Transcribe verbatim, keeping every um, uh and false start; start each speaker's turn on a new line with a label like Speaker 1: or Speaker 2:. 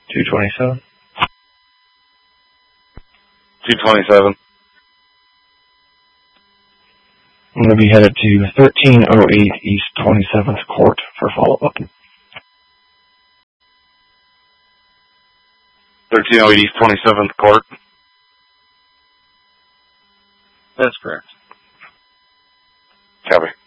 Speaker 1: two twenty-seven.
Speaker 2: two twenty-seven.
Speaker 1: I'm going to be headed to thirteen oh eight East twenty-seventh Court for follow-up.
Speaker 2: thirteen oh eight East twenty-seventh Court?
Speaker 3: That's correct.
Speaker 2: Copy.